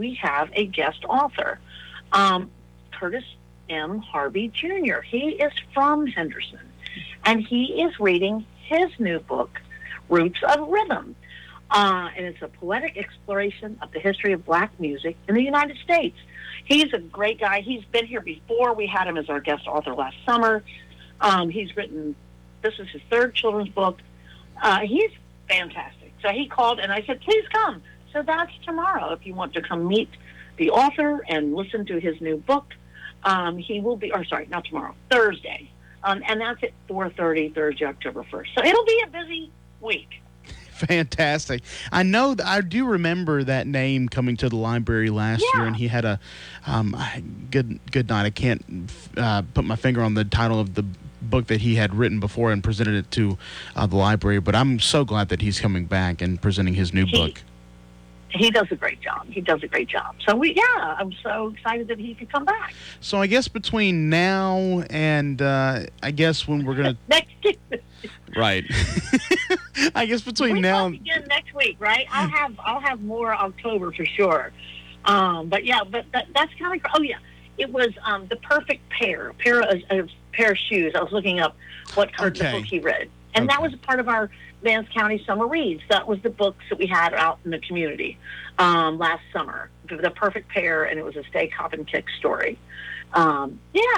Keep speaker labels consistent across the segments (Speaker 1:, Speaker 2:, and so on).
Speaker 1: we have a guest author, Curtis M. Harvey Jr. He is from Henderson, and he is reading his new book, Roots of Rhythm. And it's a poetic exploration of the history of black music in the United States. He's a great guy. He's been here before. We had him as our guest author last summer. He's written, this is his third children's book. He's fantastic. So he called, and I said, please come. So that's tomorrow. If you want to come meet the author and listen to his new book, he will be, or sorry, not tomorrow, Thursday. And that's at 4:30, Thursday, October 1st. So it'll be a busy week.
Speaker 2: Fantastic. I do remember that name coming to the library last year, and he had a good night. I can't put my finger on the title of the book that he had written before and presented it to the library, but I'm so glad that he's coming back and presenting his new book.
Speaker 1: He does a great job. So I'm so excited that he could come back.
Speaker 2: So I guess between now and I guess when we're going to...
Speaker 1: Next week.
Speaker 2: Right. I guess between
Speaker 1: now and... again next week, right? I'll have more October for sure. But that's kind of... Oh, yeah. It was the perfect pair. A pair of shoes. I was looking up what kind of book he read. And that was a part of our Vance County Summer Reads. That was the books that we had out in the community last summer. The perfect pair, and it was a Stay Cop and Kick story. But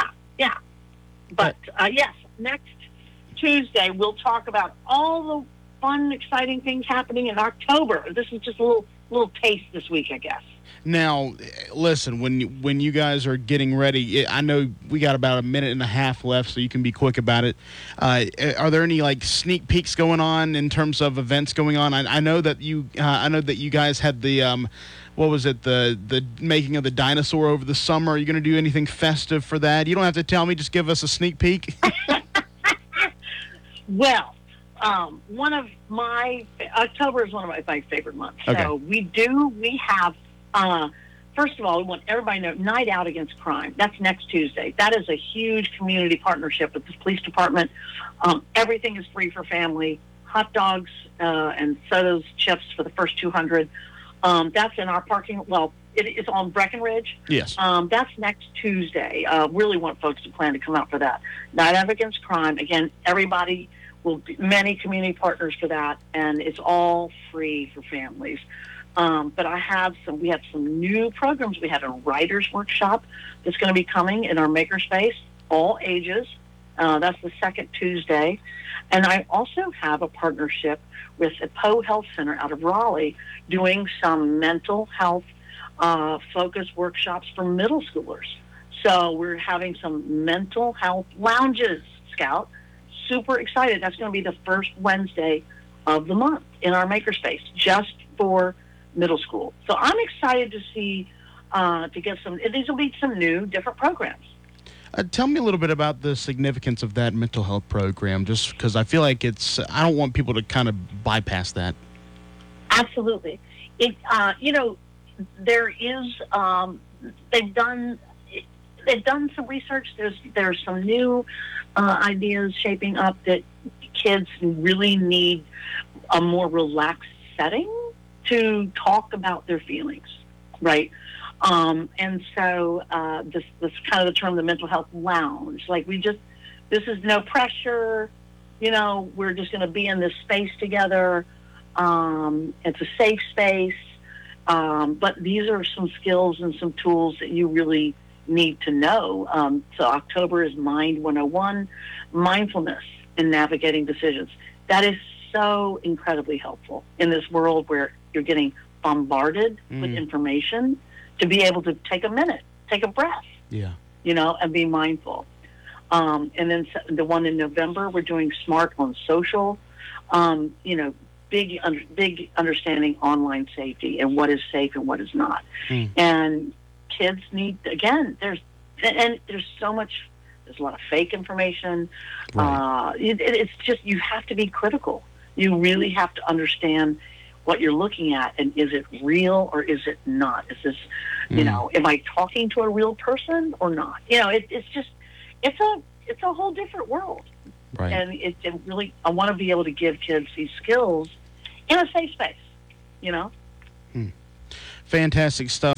Speaker 1: yes, next Tuesday we'll talk about all the fun, exciting things happening in October. This is just a little taste this week, I guess.
Speaker 2: Now, listen, when you guys are getting ready, I know we got about a minute and a half left, so you can be quick about it. Are there any sneak peeks going on in terms of events going on? I know that you guys had the what was it, the making of the dinosaur over the summer. Are you going to do anything festive for that? You don't have to tell me; just give us a sneak peek.
Speaker 1: Well, October is one of my favorite months.
Speaker 2: Okay.
Speaker 1: So we have. First of all, we want everybody to know Night Out Against Crime. That's next Tuesday. That is a huge community partnership with the police department. Everything is free for family. Hot dogs and sodas, chips for the first 200. That's in our parking. Well, it's on Breckenridge.
Speaker 2: Yes.
Speaker 1: That's next Tuesday. Really want folks to plan to come out for that. Night Out Against Crime. Again, everybody will be, many community partners for that, and it's all free for families. But we have some new programs. We have a writer's workshop that's going to be coming in our makerspace, all ages. That's the second Tuesday. And I also have a partnership with the Poe Health Center out of Raleigh doing some mental health focused workshops for middle schoolers. So we're having some mental health lounges, Scout. Super excited. That's going to be the first Wednesday of the month in our makerspace, just for middle school. So I'm excited to see, to get these will be some new, different programs.
Speaker 2: Tell me a little bit about the significance of that mental health program, just because I feel like I don't want people to kind of bypass that.
Speaker 1: Absolutely. There is, they've done some research. There's some new ideas shaping up that kids really need a more relaxed setting to talk about their feelings, right? And so this kind of the term, the mental health lounge, this is no pressure, we're just going to be in this space together. It's a safe space, but these are some skills and some tools that you really need to know. So October is Mind 101, mindfulness in navigating decisions. That is so incredibly helpful in this world where you're getting bombarded with information, to be able to take a minute, take a breath, and be mindful. And then the one in November, we're doing Smart on Social, big understanding online safety and what is safe and what is not. And kids need, again, there's so much, there's a lot of fake information.
Speaker 2: Right.
Speaker 1: It's just, you have to be critical. You really have to understand what you're looking at, and is it real or is it not? Is this, am I talking to a real person or not? It's a whole different world.
Speaker 2: Right.
Speaker 1: And it really, I want to be able to give kids these skills in a safe space,
Speaker 2: Fantastic stuff.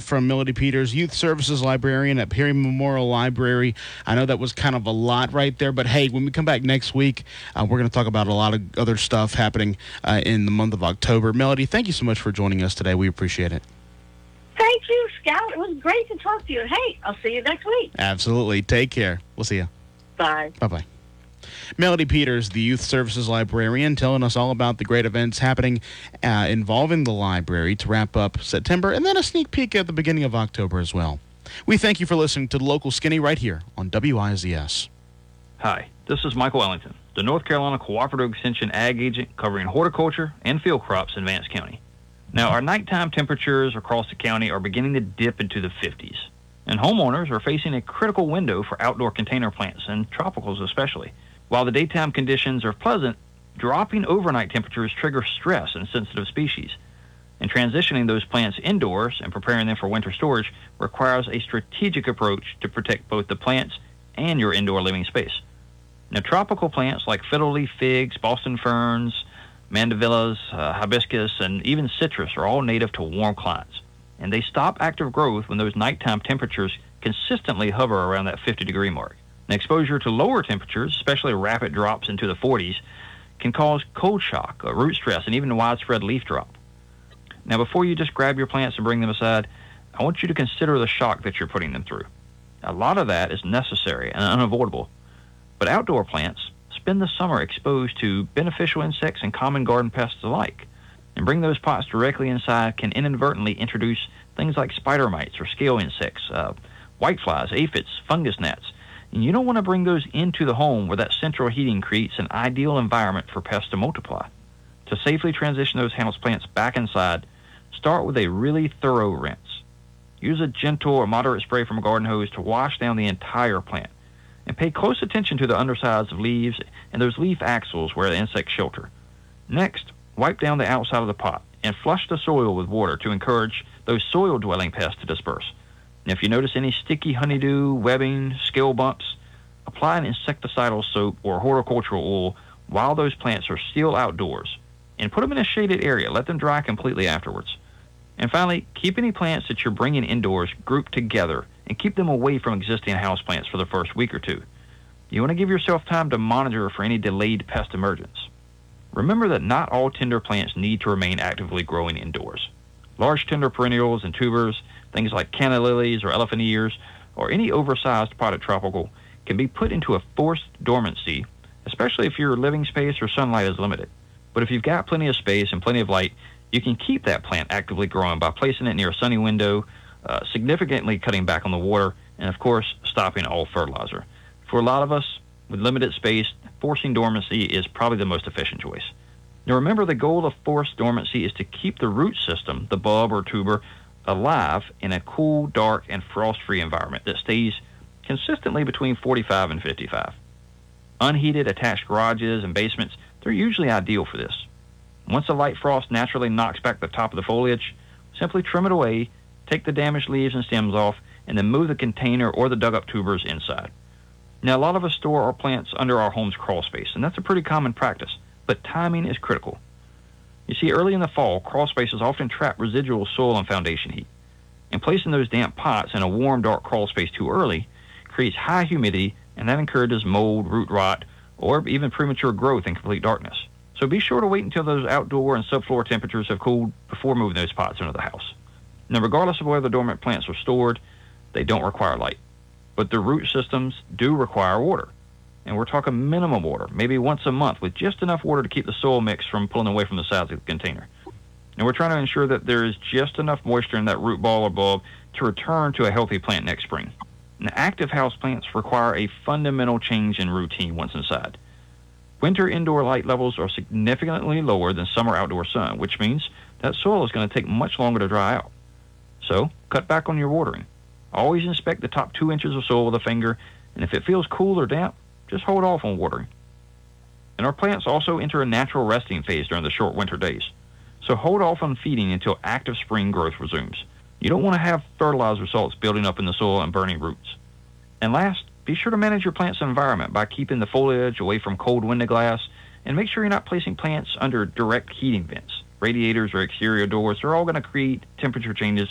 Speaker 2: from Melody Peters, Youth Services Librarian at Perry Memorial Library. I know that was kind of a lot right there, but hey, when we come back next week, we're going to talk about a lot of other stuff happening in the month of October. Melody, thank you so much for joining us today. We appreciate it.
Speaker 1: Thank you, Scout. It was great to talk to you. Hey, I'll see you next week.
Speaker 2: Absolutely. Take care. We'll see you.
Speaker 1: Bye.
Speaker 2: Bye-bye. Melody Peters, the Youth Services Librarian, telling us all about the great events happening involving the library to wrap up September, and then a sneak peek at the beginning of October as well. We thank you for listening to the Local Skinny right here on WIZS.
Speaker 3: Hi, this is Michael Ellington, the North Carolina Cooperative Extension Ag Agent covering horticulture and field crops in Vance County. Now, our nighttime temperatures across the county are beginning to dip into the 50s, and homeowners are facing a critical window for outdoor container plants, and tropicals especially. While the daytime conditions are pleasant, dropping overnight temperatures trigger stress in sensitive species, and transitioning those plants indoors and preparing them for winter storage requires a strategic approach to protect both the plants and your indoor living space. Now, tropical plants like fiddle leaf figs, Boston ferns, mandevillas, hibiscus, and even citrus are all native to warm climates, and they stop active growth when those nighttime temperatures consistently hover around that 50-degree mark. And exposure to lower temperatures, especially rapid drops into the 40s, can cause cold shock, root stress, and even widespread leaf drop. Now, before you just grab your plants and bring them aside, I want you to consider the shock that you're putting them through. A lot of that is necessary and unavoidable, but outdoor plants spend the summer exposed to beneficial insects and common garden pests alike, and bring those pots directly inside can inadvertently introduce things like spider mites or scale insects, whiteflies, aphids, fungus gnats, and you don't want to bring those into the home where that central heating creates an ideal environment for pests to multiply. To safely transition those houseplants back inside, start with a really thorough rinse. Use a gentle or moderate spray from a garden hose to wash down the entire plant. And pay close attention to the undersides of leaves and those leaf axils where the insects shelter. Next, wipe down the outside of the pot and flush the soil with water to encourage those soil-dwelling pests to disperse. And if you notice any sticky honeydew, webbing, scale bumps, apply an insecticidal soap or horticultural oil while those plants are still outdoors, and put them in a shaded area. Let them dry completely afterwards. And finally, keep any plants that you're bringing indoors grouped together and keep them away from existing houseplants for the first week or two. You want to give yourself time to monitor for any delayed pest emergence. Remember that not all tender plants need to remain actively growing indoors. Large tender perennials and tubers, things like canna lilies or elephant ears, or any oversized potted tropical, can be put into a forced dormancy, especially if your living space or sunlight is limited. But if you've got plenty of space and plenty of light, you can keep that plant actively growing by placing it near a sunny window, significantly cutting back on the water, and of course, stopping all fertilizer. For a lot of us, with limited space, forcing dormancy is probably the most efficient choice. Now remember, the goal of forced dormancy is to keep the root system, the bulb or tuber, alive in a cool, dark, and frost-free environment that stays consistently between 45 and 55. Unheated attached garages and basements, they're usually ideal for this. Once a light frost naturally knocks back the top of the foliage, simply trim it away, take the damaged leaves and stems off, and then move the container or the dug-up tubers inside. Now, a lot of us store our plants under our home's crawl space, and that's a pretty common practice, but timing is critical. You see, early in the fall, crawl spaces often trap residual soil and foundation heat, and placing those damp pots in a warm, dark crawl space too early creates high humidity, and that encourages mold, root rot, or even premature growth in complete darkness. So be sure to wait until those outdoor and subfloor temperatures have cooled before moving those pots into the house. Now, regardless of where the dormant plants are stored, they don't require light, but the root systems do require water. And we're talking minimum water, maybe once a month, with just enough water to keep the soil mix from pulling away from the sides of the container. And we're trying to ensure that there is just enough moisture in that root ball or bulb to return to a healthy plant next spring. Now, active house plants require a fundamental change in routine once inside. Winter indoor light levels are significantly lower than summer outdoor sun, which means that soil is going to take much longer to dry out. So, cut back on your watering. Always inspect the top 2 inches of soil with a finger, and if it feels cool or damp, just hold off on watering. And our plants also enter a natural resting phase during the short winter days. So hold off on feeding until active spring growth resumes. You don't want to have fertilizer salts building up in the soil and burning roots. And last, be sure to manage your plant's environment by keeping the foliage away from cold window glass, and make sure you're not placing plants under direct heating vents. Radiators or exterior doors are all going to create temperature changes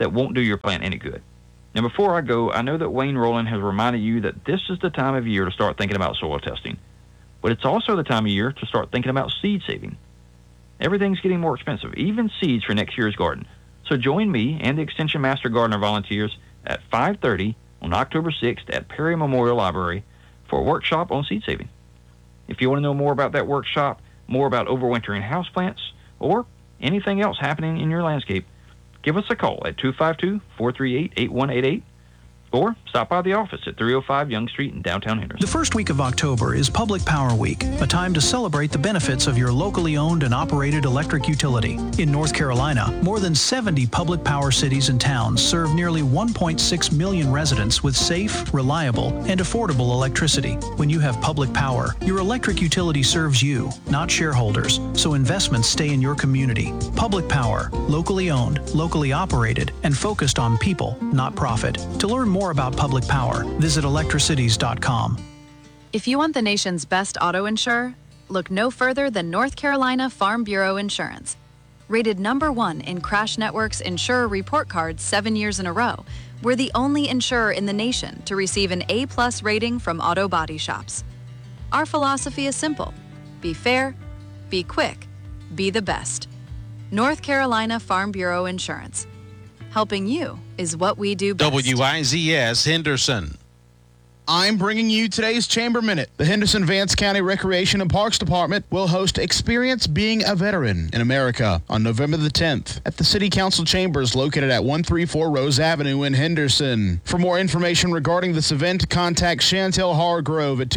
Speaker 3: that won't do your plant any good. Now, before I go, I know that Wayne Rowland has reminded you that this is the time of year to start thinking about soil testing. But it's also the time of year to start thinking about seed saving. Everything's getting more expensive, even seeds for next year's garden. So join me and the Extension Master Gardener volunteers at 5:30 on October 6th at Perry Memorial Library for a workshop on seed saving. If you want to know more about that workshop, more about overwintering houseplants, or anything else happening in your landscape, give us a call at 252-438-8188 or stop by the office at 305 Young Street in downtown Henderson.
Speaker 4: The first week of October is Public Power Week, a time to celebrate the benefits of your locally owned and operated electric utility. In North Carolina, more than 70 public power cities and towns serve nearly 1.6 million residents with safe, reliable, and affordable electricity. When you have public power, your electric utility serves you, not shareholders, so investments stay in your community. Public Power, locally owned, locally operated, and focused on people, not profit. To learn more about public power, visit electricities.com.
Speaker 5: If you want the nation's best auto insurer, look no further than North Carolina Farm Bureau Insurance. Rated #1 in Crash Network's Insurer Report Card 7 years in a row, we're the only insurer in the nation to receive an A+ rating from auto body shops. Our philosophy is simple: be fair, be quick, be the best. North Carolina Farm Bureau Insurance. Helping you is what we do best.
Speaker 6: WIZS Henderson.
Speaker 2: I'm bringing you today's Chamber Minute. The Henderson-Vance County Recreation and Parks Department will host Experience Being a Veteran in America on November the 10th at the City Council Chambers located at 134 Rose Avenue in Henderson. For more information regarding this event, contact Chantel Hargrove at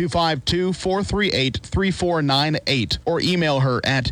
Speaker 2: 252-438-3498 or email her at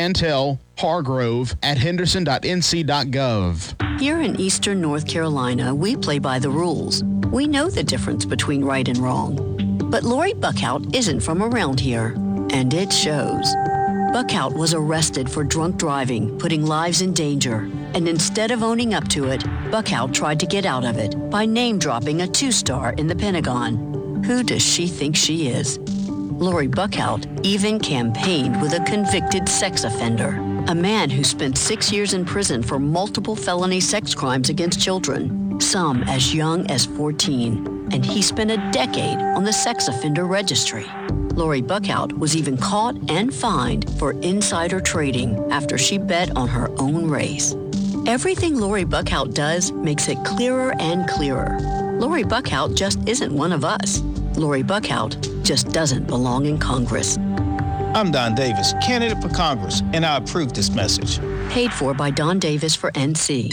Speaker 2: chantelhargrove@henderson.nc.gov.
Speaker 7: Here in Eastern North Carolina, we play by the rules. We know the difference between right and wrong. But Lori Buckhout isn't from around here, and it shows. Buckhout was arrested for drunk driving, putting lives in danger. And instead of owning up to it, Buckhout tried to get out of it by name-dropping a 2-star in the Pentagon. Who does she think she is? Lori Buckhout even campaigned with a convicted sex offender, a man who spent 6 years in prison for multiple felony sex crimes against children, some as young as 14, and he spent a decade on the sex offender registry. Lori Buckhout was even caught and fined for insider trading after she bet on her own race. Everything Lori Buckhout does makes it clearer and clearer. Lori Buckhout just isn't one of us. Lori Buckhout just doesn't belong in Congress.
Speaker 8: I'm Don Davis, candidate for Congress, and I approve this message.
Speaker 7: Paid for by Don Davis for NC.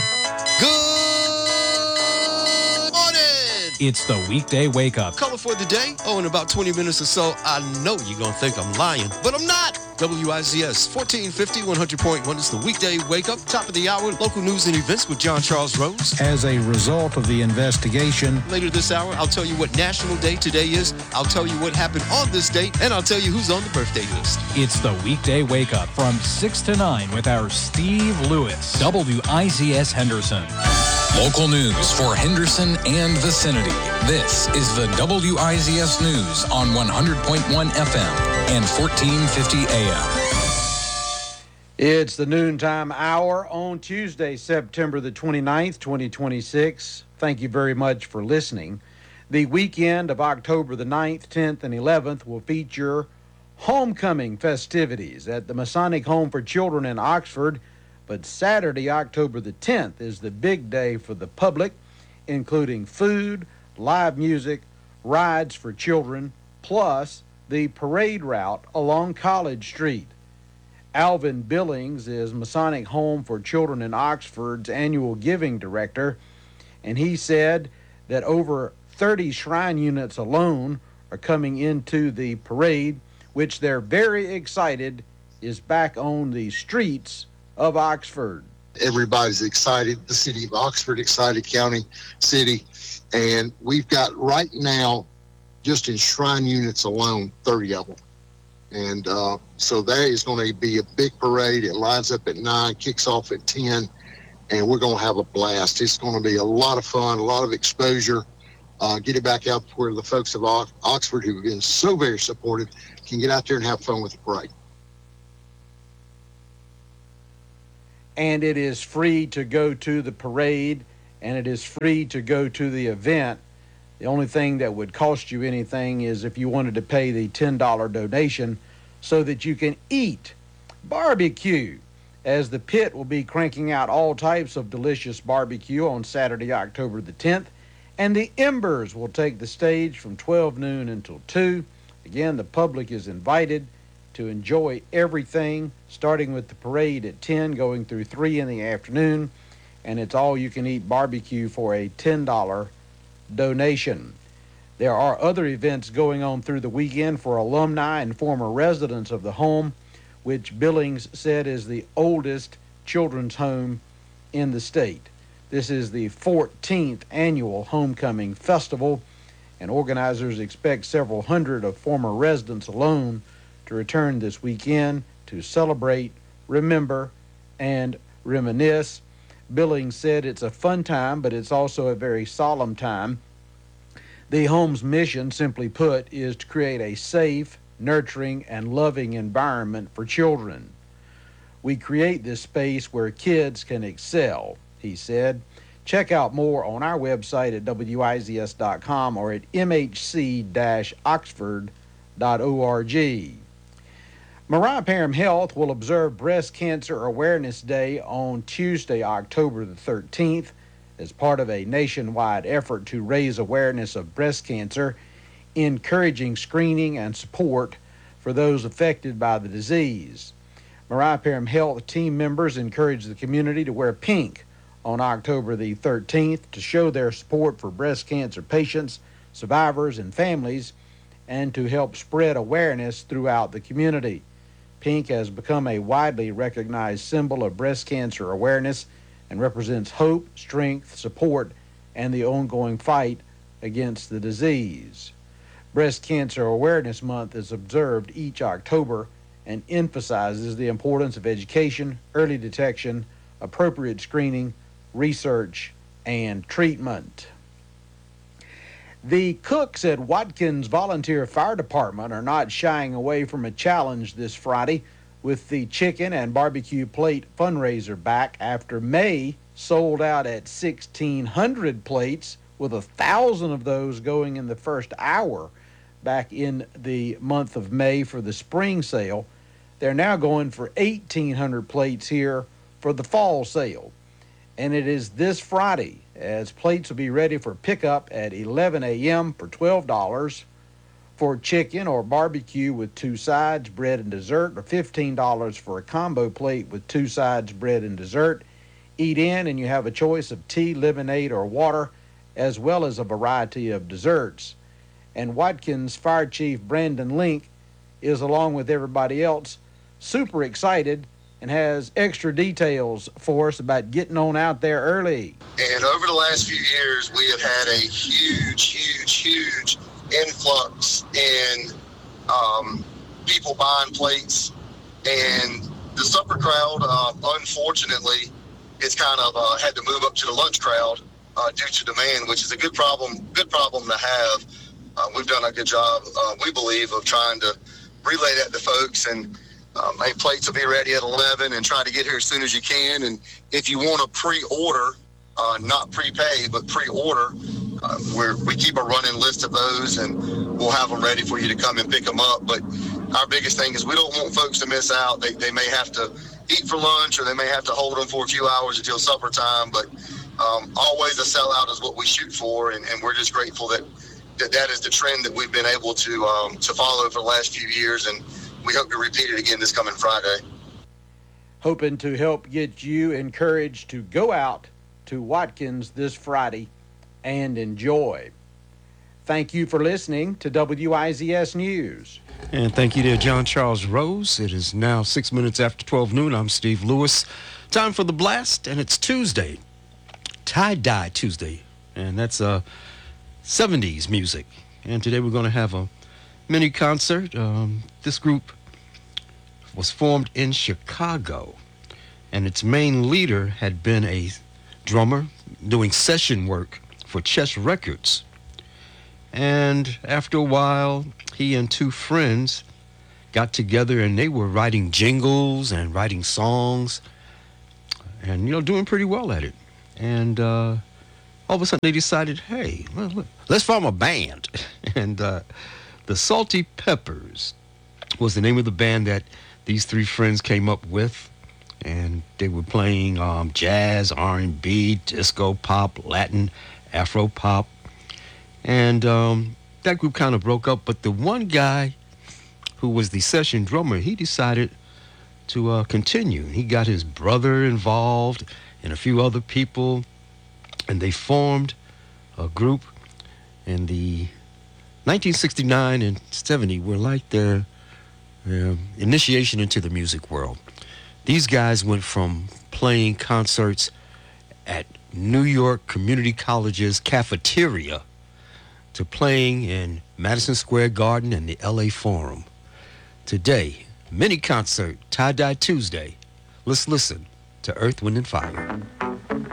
Speaker 9: Good morning!
Speaker 10: It's the weekday wake up.
Speaker 9: Color for the day? Oh, in about 20 minutes or so, I know you're going to think I'm lying, but I'm not. WIZS 1450 100.1 is the weekday wake up, top of the hour, local news and events with John Charles Rose.
Speaker 10: As a result of the investigation,
Speaker 9: Later this hour, I'll tell you what National Day today is, I'll tell you what happened on this date, and I'll tell you who's on the birthday list.
Speaker 10: it's the weekday wake up from 6 to 9 with our Steve Lewis. WIZS Henderson.
Speaker 11: Local news for Henderson and vicinity. This is the WIZS News on 100.1 FM and 1450 AM.
Speaker 12: It's the noontime hour on Tuesday, September the 29th, 2026. Thank you very much for listening. The weekend of October the 9th, 10th, and 11th will feature homecoming festivities at the Masonic Home for Children in Oxford. But Saturday, October the 10th, is the big day for the public, including food, live music, rides for children, plus the parade route along College Street. Alvin Billings is Masonic Home for Children in Oxford's annual giving director, and he said that over 30 shrine units alone are coming into the parade, which they're very excited is back on the streets of Oxford.
Speaker 13: Everybody's excited. The city of Oxford excited, county, city. And we've got right now, just in shrine units alone, 30 of them. And so that is going to be a big parade. It lines up at 9, kicks off at 10, and we're going to have a blast. It's going to be a lot of fun, a lot of exposure. Get it back out where the folks of Oxford, who have been so very supportive, can get out there and have fun with the parade.
Speaker 12: And it is free to go to the parade. and it is free to go to the event. The only thing that would cost you anything is if you wanted to pay the $10 donation so that you can eat barbecue, as the pit will be cranking out all types of delicious barbecue on Saturday, October the 10th, and the Embers will take the stage from 12 noon until 2. Again, the public is invited to enjoy everything, starting with the parade at 10, going through 3 in the afternoon, and it's all you can eat barbecue for a $10 donation. There are other events going on through the weekend for alumni and former residents of the home, which Billings said is the oldest children's home in the state. This is the 14th annual Homecoming Festival, and organizers expect several hundred of former residents alone to return this weekend to celebrate, remember, and reminisce. Billings said it's a fun time, but it's also a very solemn time. The home's mission, simply put, is to create a safe, nurturing, and loving environment for children. We create this space where kids can excel, he said. Check out more on our website at wizs.com or at mhc-oxford.org. Mariah Parham Health will observe Breast Cancer Awareness Day on Tuesday, October the 13th, as part of a nationwide effort to raise awareness of breast cancer, encouraging screening and support for those affected by the disease. Mariah Parham Health team members encourage the community to wear pink on October the 13th to show their support for breast cancer patients, survivors, and families, and to help spread awareness throughout the community. Pink has become a widely recognized symbol of breast cancer awareness and represents hope, strength, support, and the ongoing fight against the disease. Breast Cancer Awareness Month is observed each October and emphasizes the importance of education, early detection, appropriate screening, research, and treatment. The cooks at Watkins Volunteer Fire Department are not shying away from a challenge this Friday with the chicken and barbecue plate fundraiser back after May sold out at 1,600 plates, with 1,000 of those going in the first hour back in the month of May for the spring sale. They're now going for 1,800 plates here for the fall sale. And it is this Friday, as plates will be ready for pickup at 11 a.m. for $12 for chicken or barbecue with 2 sides, bread and dessert, or $15 for a combo plate with 2 sides, bread and dessert. Eat in and you have a choice of tea, lemonade, or water, as well as a variety of desserts. And Watkins Fire Chief Brandon Link is, along with everybody else, super excited and has extra details for us about getting on out there early.
Speaker 13: And over the last few years, we have had a huge influx in people buying plates. And the supper crowd, unfortunately, it's kind of had to move up to the lunch crowd due to demand, which is a good problem to have. We've done a good job, we believe, of trying to relay that to folks. And hey, plates will be ready at 11, and try to get here as soon as you can. And if you want to pre-order, not prepay, but pre-order, we keep a running list of those, and we'll have them ready for you to come and pick them up. But our biggest thing is we don't want folks to miss out. They may have to eat for lunch, or they may have to hold them for a few hours until supper time. But always a sellout is what we shoot for, and we're just grateful that is the trend that we've been able to follow for the last few years, and we hope to repeat it again this coming Friday.
Speaker 12: Hoping to help get you encouraged to go out to Watkins this Friday and enjoy. Thank you for listening to WIZS News.
Speaker 9: And thank you to John Charles Rose. It is now 6 minutes after 12 noon. I'm Steve Lewis. Time for the blast, and it's Tuesday. Tie-Dye Tuesday. And that's 70s music. And today we're going to have a mini concert. This group was formed in Chicago, and its main leader had been a drummer doing session work for Chess Records. And after a while, he and 2 friends got together, and they were writing jingles and writing songs and, doing pretty well at it. And all of a sudden they decided, hey, let's form a band. And the Salty Peppers was the name of the band that these three friends came up with. And they were playing jazz, R&B, disco pop, Latin, Afro pop. And that group kind of broke up. But the one guy who was the session drummer, he decided to continue. He got his brother involved and a few other people, and they formed a group. And the 1969 and 70 were like their initiation into the music world. These guys went from playing concerts at New York Community College's cafeteria to playing in Madison Square Garden and the LA Forum. Today, mini concert, Tie-Dye Tuesday. Let's listen to Earth, Wind, and Fire.